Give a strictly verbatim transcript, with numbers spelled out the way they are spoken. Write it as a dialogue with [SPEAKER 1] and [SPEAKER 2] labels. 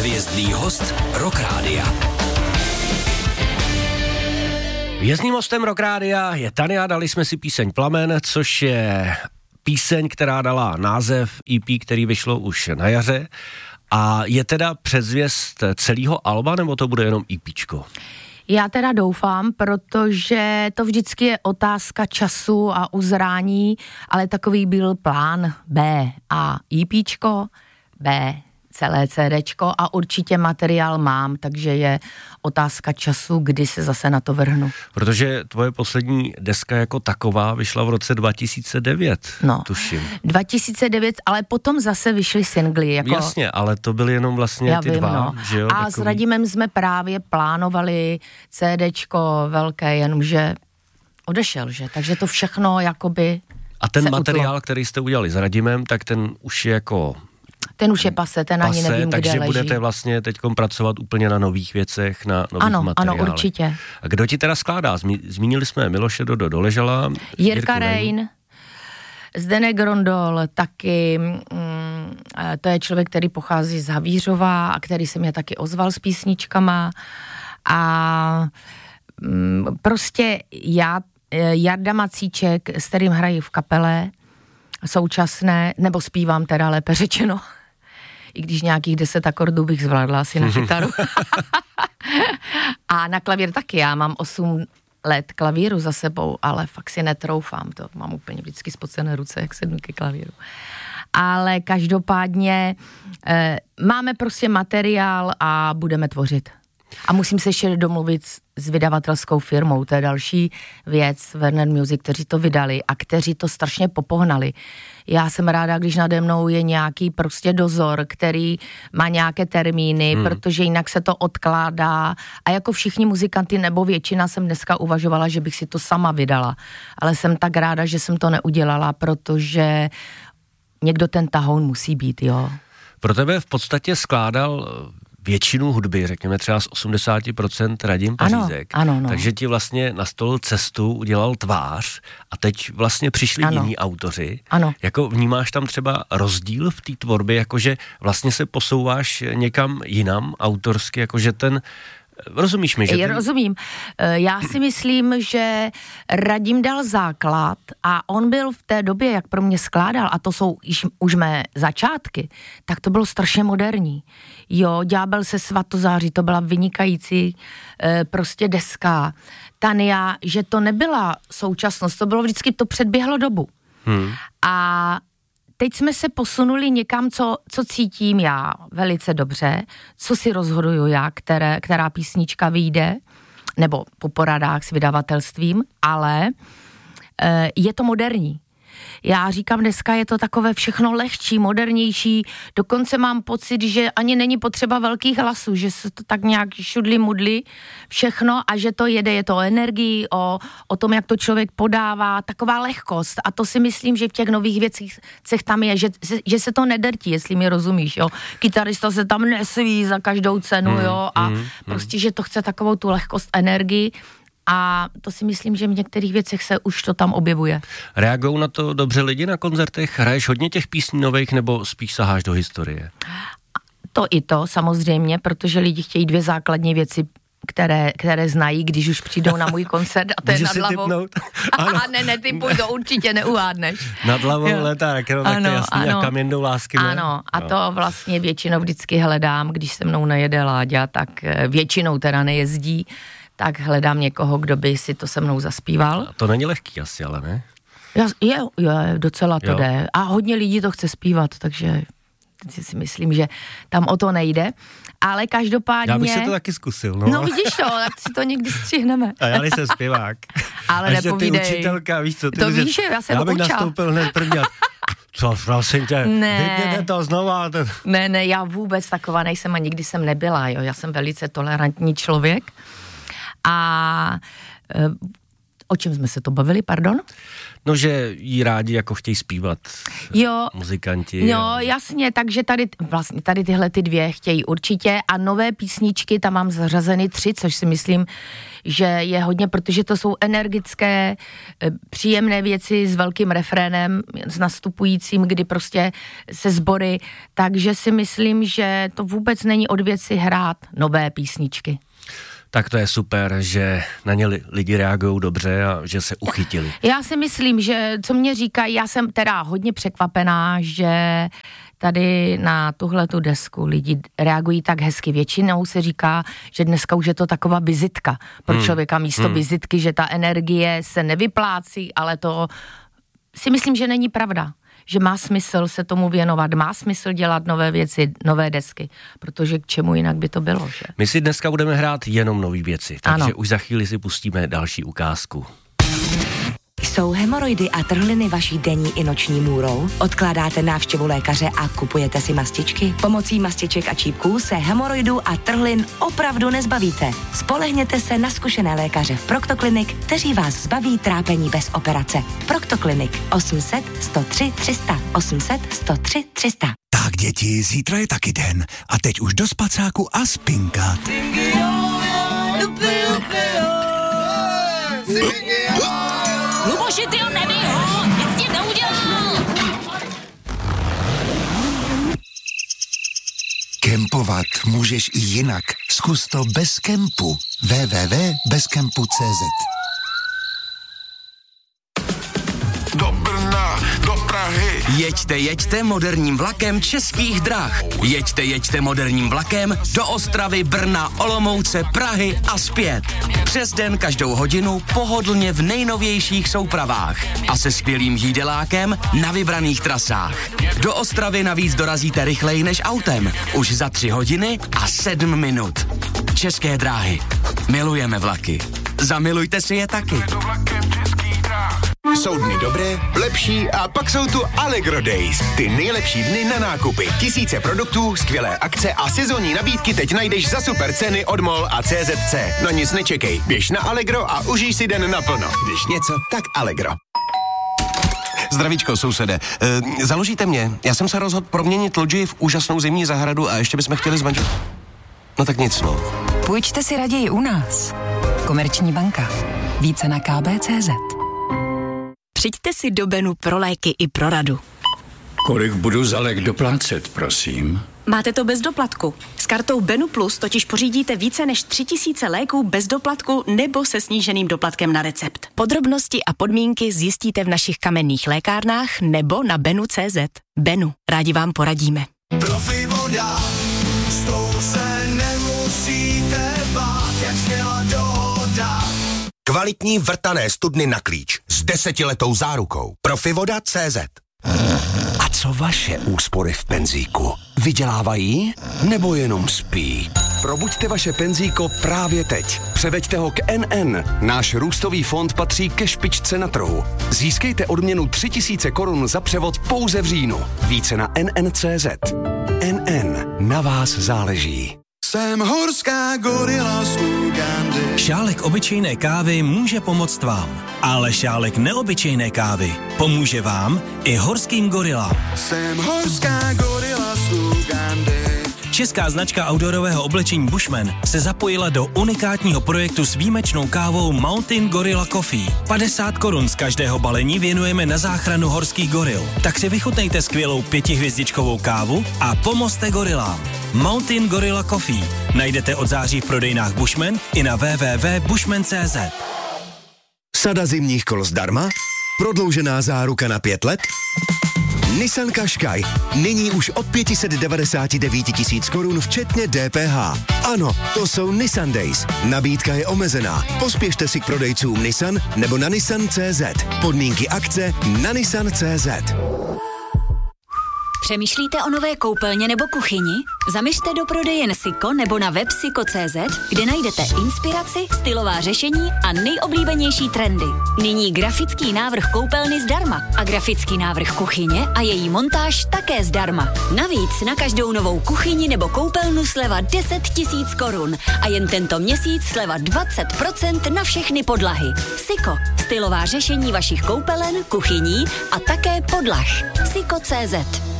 [SPEAKER 1] Hvězdný host Rock Rádia.
[SPEAKER 2] Hvězdným hostem Rock Rádia je Tania, dali jsme si píseň Plamen, což je píseň, která dala název E P, který vyšlo už na jaře. A je teda předzvěst celého alba, nebo to bude jenom EPčko?
[SPEAKER 3] Já teda doufám, protože to vždycky je otázka času a uzrání, ale takový byl plán B a EPčko, B, celé CDčko a určitě materiál mám, takže je otázka času, kdy se zase na to vrhnu.
[SPEAKER 2] Protože tvoje poslední deska jako taková vyšla v roce dva tisíce devět,
[SPEAKER 3] no,
[SPEAKER 2] tuším.
[SPEAKER 3] dva tisíce devět, ale potom zase vyšly singly. Jako...
[SPEAKER 2] Jasně, ale to byly jenom vlastně
[SPEAKER 3] Já
[SPEAKER 2] ty
[SPEAKER 3] vím,
[SPEAKER 2] dva,
[SPEAKER 3] no.
[SPEAKER 2] že jo?
[SPEAKER 3] A
[SPEAKER 2] takový...
[SPEAKER 3] s Radimem jsme právě plánovali CDčko velké, jenomže odešel, že? Takže to všechno jakoby
[SPEAKER 2] A ten
[SPEAKER 3] se
[SPEAKER 2] materiál,
[SPEAKER 3] utlo.
[SPEAKER 2] který jste udělali s Radimem, tak ten už je jako...
[SPEAKER 3] Ten už je pase, ten
[SPEAKER 2] pase,
[SPEAKER 3] ani nevím, kde
[SPEAKER 2] takže
[SPEAKER 3] leží.
[SPEAKER 2] budete vlastně teďkom pracovat úplně na nových věcech, na nových
[SPEAKER 3] ano,
[SPEAKER 2] materiálech.
[SPEAKER 3] Ano, určitě.
[SPEAKER 2] A kdo ti teda skládá? Zmínili jsme Miloše Dodo Doležala,
[SPEAKER 3] Jirka Rein, Zdeněk Rondol, taky, mm, to je člověk, který pochází z Havířova a který se mě taky ozval s písničkama. A mm, prostě já, Jarda Macíček, s kterým hrají v kapele, současné, nebo zpívám teda lépe řečeno, i když nějakých deset akordů bych zvládla asi na kytaru. A na klavír taky, já mám osm let klavíru za sebou, ale fakt si netroufám, to mám úplně vždycky spocené ruce, jak sednu ke klavíru. Ale každopádně eh, máme prostě materiál a budeme tvořit. A musím se ještě domluvit s, s vydavatelskou firmou, to je další věc, Warner Music, kteří to vydali a kteří to strašně popohnali. Já jsem ráda, když nade mnou je nějaký prostě dozor, který má nějaké termíny, hmm. protože jinak se to odkládá a jako všichni muzikanti nebo většina jsem dneska uvažovala, že bych si to sama vydala. Ale jsem tak ráda, že jsem to neudělala, protože někdo ten tahoun musí být, jo.
[SPEAKER 2] Pro tebe v podstatě skládal většinu hudby, řekněme třeba z osmdesát procent Radim Pařízek.
[SPEAKER 3] Ano, ano, no.
[SPEAKER 2] Takže ti vlastně nastolil cestu, udělal tvář a teď vlastně přišli ano. jiní autoři.
[SPEAKER 3] Ano.
[SPEAKER 2] Jako vnímáš tam třeba rozdíl v té tvorbě, jakože vlastně se posouváš někam jinam autorsky, jakože ten rozumíš mi, že...
[SPEAKER 3] Já
[SPEAKER 2] ten...
[SPEAKER 3] rozumím. Já si myslím, že Radim dal základ a on byl v té době, jak pro mě skládal, a to jsou již, už mé začátky, tak to bylo strašně moderní. Jo, Ďábel se svatozáří, to byla vynikající e, prostě deska. Tania, že to nebyla současnost, to bylo vždycky, to předběhlo dobu. Hmm. A teď jsme se posunuli někam, co, co cítím já velice dobře, co si rozhoduju já, které, která písnička vyjde, nebo po poradách s vydavatelstvím, ale e, je to moderní. Já říkám, dneska je to takové všechno lehčí, modernější, dokonce mám pocit, že ani není potřeba velkých hlasů, že se to tak nějak šudli mudli všechno a že to jede, je to o energii, o, o tom, jak to člověk podává, taková lehkost a to si myslím, že v těch nových věcích tam je, že, že se to nedrtí, jestli mi rozumíš, jo. Kytarista se tam nesví za každou cenu, jo, a mm, mm, prostě, že to chce takovou tu lehkost, energii. A to si myslím, že v některých věcech se už to tam objevuje.
[SPEAKER 2] Reagují na to dobře lidi na koncertech? Hraješ hodně těch písní nových nebo spíš saháš do historie?
[SPEAKER 3] To i to, samozřejmě, protože lidi chtějí dvě základní věci, které, které znají, když už přijdou na můj koncert a to je nad hlavou. A ne, ne, typuj, to určitě neuhádneš.
[SPEAKER 2] Nad hlavou leták, no, tak to je jasný, a kam jendou lásky. Ne?
[SPEAKER 3] Ano, a
[SPEAKER 2] no.
[SPEAKER 3] to vlastně většinou vždycky hledám, když se mnou nejede Láďa, tak většinou teda nejezdí, tak hledám někoho, kdo by si to se mnou zaspíval.
[SPEAKER 2] A to není lehký asi, ale ne?
[SPEAKER 3] Je, je, je docela to
[SPEAKER 2] jo.
[SPEAKER 3] jde. A hodně lidí to chce zpívat, takže si myslím, že tam o to nejde. Ale každopádně...
[SPEAKER 2] Já bych si to taky zkusil, no.
[SPEAKER 3] No vidíš to, tak si to někdy střihneme.
[SPEAKER 2] A já nejsem zpěvák.
[SPEAKER 3] Ale
[SPEAKER 2] ještě
[SPEAKER 3] nepovídej.
[SPEAKER 2] Ty učitelka, víš co? Ty
[SPEAKER 3] to
[SPEAKER 2] můžeš,
[SPEAKER 3] víš, já jsem
[SPEAKER 2] Já bych
[SPEAKER 3] uča.
[SPEAKER 2] nastoupil hned první a... Co, prosím tě,
[SPEAKER 3] ne.
[SPEAKER 2] vypněte to znova. Ten...
[SPEAKER 3] Ne, ne, já vůbec taková nejsem a nikdy jsem nebyla, jo. Já jsem velice tolerantní člověk. A O čem jsme se to bavili, pardon?
[SPEAKER 2] No, že jí rádi jako chtějí zpívat
[SPEAKER 3] jo,
[SPEAKER 2] muzikanti.
[SPEAKER 3] Jo, jasně, takže tady vlastně tady tyhle ty dvě chtějí určitě a nové písničky, tam mám zařazeny tři, což si myslím, že je hodně, protože to jsou energické, příjemné věci s velkým refrénem, s nastupujícím, kdy prostě se sbory, takže si myslím, že to vůbec není od věci hrát nové písničky.
[SPEAKER 2] Tak to je super, že na ně lidi reagují dobře a že se uchytili.
[SPEAKER 3] Já si myslím, že co mě říkají, já jsem teda hodně překvapená, že tady na tuhletu desku lidi reagují tak hezky. Většinou se říká, že dneska už je to taková vizitka pro hmm. člověka místo hmm. vizitky, že ta energie se nevyplácí, ale to si myslím, že není pravda. Že má smysl se tomu věnovat, má smysl dělat nové věci, nové desky, protože k čemu jinak by to bylo, že?
[SPEAKER 2] My si dneska budeme hrát jenom nové věci, takže
[SPEAKER 3] ano.
[SPEAKER 2] už za chvíli si pustíme další ukázku.
[SPEAKER 4] Jsou hemoroidy a trhliny vaší denní i noční můrou? Odkládáte návštěvu lékaře a kupujete si mastičky? Pomocí mastiček a čípků se hemoroidů a trhlin opravdu nezbavíte. Spolehněte se na zkušené lékaře v Proctoclinic, kteří vás zbaví trápení bez operace. Proctoclinic osm set, sto tři, tři sta, osm set, sto tři, tři sta.
[SPEAKER 1] Tak děti, zítra je taky den a teď už do spacáku a spinkat.
[SPEAKER 5] Luboši, ty ho nebij ho, nic tím neudělal.
[SPEAKER 1] Kempovat můžeš i jinak. Zkus to bez kempu. w w w tečka bez kempu tečka c z
[SPEAKER 6] Do Brna, do Prahy.
[SPEAKER 7] Jeďte, jeďte moderním vlakem Českých drah. Jeďte, jeďte moderním vlakem do Ostravy, Brna, Olomouce, Prahy a zpět. Přes den každou hodinu pohodlně v nejnovějších soupravách a se skvělým jídelákem na vybraných trasách. Do Ostravy navíc dorazíte rychleji než autem. Už za tři hodiny a sedm minut. České dráhy. Milujeme vlaky. Zamilujte si je taky.
[SPEAKER 6] Jsou dny dobré, lepší a pak jsou tu Allegro Days. Ty nejlepší dny na nákupy. Tisíce produktů, skvělé akce a sezónní nabídky teď najdeš za super ceny od MOL a C Z C. Na nic nečekej, běž na Allegro a užij si den naplno. Když něco, tak Allegro.
[SPEAKER 8] Zdravíčko, sousede. E, založíte mě? Já jsem se rozhodl proměnit lodži v úžasnou zimní zahradu a ještě bychom chtěli zmanžit. No tak nic, no.
[SPEAKER 9] Půjčte si raději u nás. Komerční banka. Více na k b tečka c z.
[SPEAKER 5] Přijďte si do Benu pro léky i pro radu.
[SPEAKER 10] Kolik budu za lék doplácet, prosím?
[SPEAKER 11] Máte to bez doplatku. S kartou Benu Plus totiž pořídíte více než tři tisíce léků bez doplatku nebo se sníženým doplatkem na recept. Podrobnosti a podmínky zjistíte v našich kamenných lékárnách nebo na benu tečka cé zet. Benu, rádi vám poradíme.
[SPEAKER 6] Profi voda, s tou se nemusíte bát, jak směla dohoda. Kvalitní vrtané studny na klíč s desetiletou zárukou. Profivoda tečka cé zet. A co vaše úspory v penzíku? Vydělávají nebo jenom spí?
[SPEAKER 12] Probuďte vaše penzíko právě teď. Převeďte ho k N N. Náš růstový fond patří ke špičce na trhu. Získejte odměnu tři tisíce korun za převod pouze v říjnu. Více na N N tečka cé zet. N N. Na vás záleží.
[SPEAKER 6] Jsem horská gorila z Ugandy.
[SPEAKER 13] Šálek obyčejné kávy může pomoct vám, ale šálek neobyčejné kávy pomůže vám i horským gorilám.
[SPEAKER 6] Jsem horská gorila z Ugandy.
[SPEAKER 13] Česká značka outdoorového oblečení Bushman se zapojila do unikátního projektu s výjimečnou kávou Mountain Gorilla Coffee. padesát korun z každého balení věnujeme na záchranu horských goril. Tak si vychutnejte skvělou pětihvězdičkovou kávu a pomozte gorilám. Mountain Gorilla Coffee najdete od září v prodejnách Bushman i na w w w tečka bushman tečka cé zet.
[SPEAKER 14] Sada zimních kol zdarma? Prodloužená záruka na pět let? Nissan Qashqai. Nyní už od pět set devadesát devět tisíc korun včetně D P H. Ano, to jsou Nissan Days. Nabídka je omezená. Pospěšte si k prodejcům Nissan nebo na nissan tečka cé zet. Podmínky akce na nissan tečka cé zet.
[SPEAKER 5] Přemýšlíte o nové koupelně nebo kuchyni? Zaměřte do prodejen Siko nebo na web siko tečka cé zet, kde najdete inspiraci, stylová řešení a nejoblíbenější trendy. Nyní grafický návrh koupelny zdarma a grafický návrh kuchyně a její montáž také zdarma. Navíc na každou novou kuchyni nebo koupelnu sleva deset tisíc korun a jen tento měsíc sleva dvacet procent na všechny podlahy. Siko, stylová řešení vašich koupelen, kuchyní a také podlah. siko tečka cé zet.